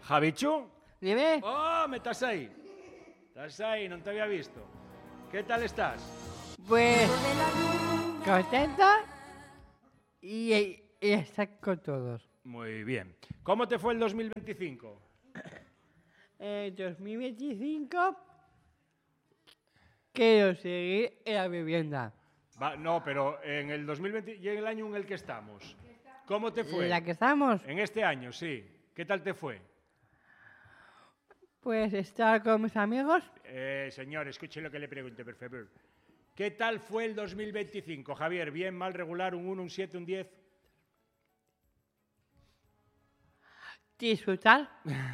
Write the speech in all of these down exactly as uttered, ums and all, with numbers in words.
Javichu? Dime. Oh, me estás ahí. Estás ahí, no te había visto. ¿Qué tal estás? Pues contenta y, y estar con todos. Muy bien. ¿Cómo te fue el dos mil veinticinco? En dos mil veinticinco quiero seguir en la vivienda. Va, no, pero en el dos mil veinte y en el año en el que estamos. ¿Cómo te fue? ¿La que estamos? En este año, sí. ¿Qué tal te fue? Pues estar con mis amigos. Eh, señor, escuche lo que le pregunto, por favor. ¿Qué tal fue el dos mil veinticinco, Javier? ¿Bien, mal, regular, un uno, un siete, un diez? Disfrutar.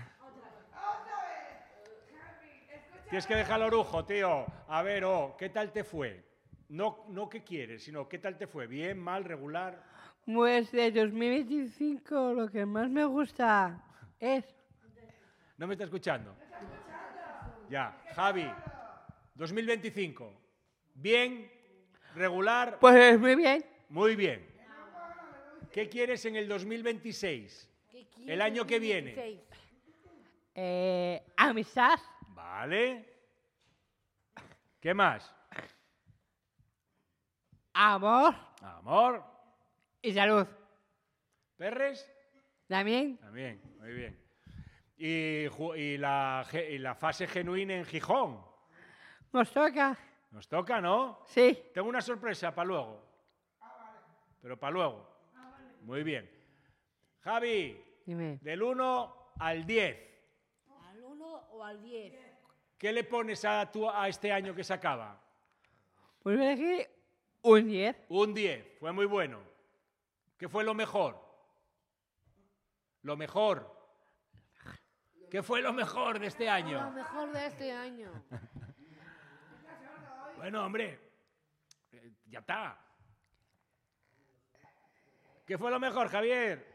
Tienes que dejar el orujo, tío. A ver, oh, ¿qué tal te fue? No, no qué quieres, sino ¿qué tal te fue? ¿Bien, mal, regular? Pues de dos mil veinticinco lo que más me gusta es... ¿No me está escuchando? Ya, Javi, dos mil veinticinco. ¿Bien, regular? Pues muy bien. Muy bien. ¿Qué quieres en el dos mil veintiséis? El año que viene. Eh, amistad. Vale. ¿Qué más? Amor Amor. y salud. ¿Perres? También. También, muy bien. Y, ju- y la, ge- y la fase genuina en Gijón. Nos toca. Nos toca, ¿no? Sí. Tengo una sorpresa para luego. Pero para luego. Muy bien. Javi, Dime. del uno al diez. ¿Al uno o al diez? ¿Qué le pones a, tu, a este año que se acaba? Pues voy a elegir un diez. Un diez. Fue muy bueno. ¿Qué fue lo mejor? Lo mejor. ¿Qué fue lo mejor de este Lo año? mejor de este año. Bueno, hombre. eh, Ya está. ¿Qué fue lo mejor, Javier?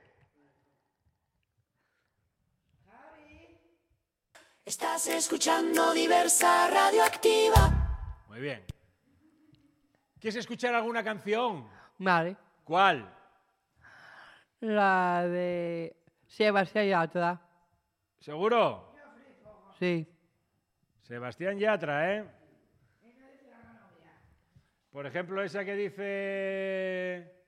Estás escuchando Diversa Radioactiva. Muy bien. ¿Quieres escuchar alguna canción? Vale. ¿Cuál? La de Sebastián Yatra. ¿Seguro? Sí. Sebastián Yatra, ¿eh? Por ejemplo, esa que dice...